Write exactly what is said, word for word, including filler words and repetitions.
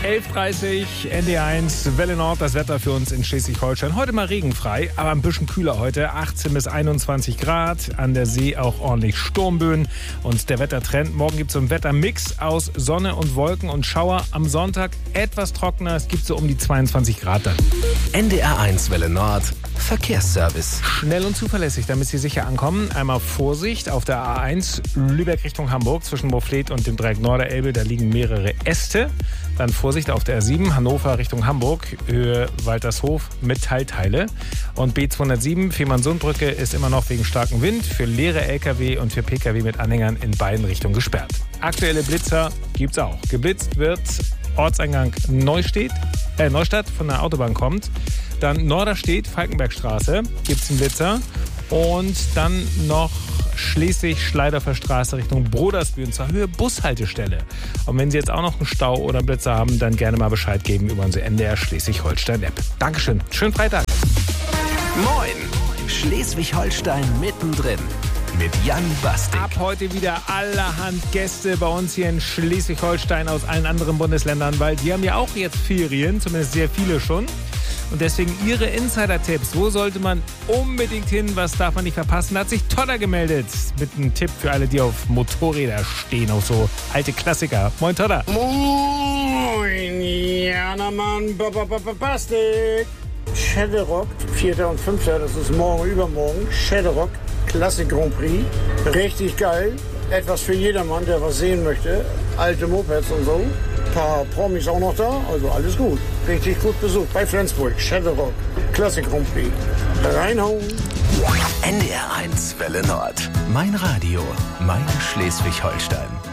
elf Uhr dreißig, N D R eins, Welle Nord, das Wetter für uns in Schleswig-Holstein. Heute mal regenfrei, aber ein bisschen kühler heute. achtzehn bis einundzwanzig Grad, an der See auch ordentlich Sturmböen. Und der Wettertrend, morgen gibt es so einen Wettermix aus Sonne und Wolken und Schauer. Am Sonntag etwas trockener, es gibt so um die zweiundzwanzig Grad dann. N D R eins Welle Nord, Verkehrsservice. Schnell und zuverlässig, damit Sie sicher ankommen. Einmal Vorsicht auf der A eins, Lübeck Richtung Hamburg, zwischen Moorfleet und dem Dreieck Norderelbe, da liegen mehrere Äste. Dann Vorsicht auf der R sieben, Hannover Richtung Hamburg, Höhe Waltershof, Metallteile. Und B zweihundertsieben, Fehmarnsundbrücke, ist immer noch wegen starkem Wind für leere L K W und für P K W mit Anhängern in beiden Richtungen gesperrt. Aktuelle Blitzer gibt's auch. Geblitzt wird Ortseingang Neustadt, äh, Neustadt von der Autobahn kommt. Dann Norderstedt, Falkenbergstraße, gibt's einen Blitzer. Und dann noch Schleswig-Schleiderfer Straße Richtung Brodersbüren zur Höhe Bushaltestelle. Und wenn Sie jetzt auch noch einen Stau oder einen Blitzer haben, dann gerne mal Bescheid geben über unsere N D R Schleswig-Holstein-App. Dankeschön. Schönen Freitag. Moin! Schleswig-Holstein mittendrin. Mit Jan Bastik. Ab heute wieder allerhand Gäste bei uns hier in Schleswig-Holstein aus allen anderen Bundesländern, weil die haben ja auch jetzt Ferien, zumindest sehr viele schon. Und deswegen Ihre Insider-Tipps. Wo sollte man unbedingt hin? Was darf man nicht verpassen? Da hat sich Todder gemeldet mit einem Tipp für alle, die auf Motorräder stehen, auf so alte Klassiker. Moin, Todder. Moin, Janamann, Bastik. Shadowrock, vierter und fünfter, das ist morgen, übermorgen. Shadowrock, Classic Grand Prix. Richtig geil. Etwas für jedermann, der was sehen möchte. Alte Mopeds und so. Ein paar Promis auch noch da, also alles gut. Richtig gut besucht bei Flensburg. Shadowrock, Classic Grand Prix. Reinhauen. N D R eins Welle Nord. Mein Radio, mein Schleswig-Holstein.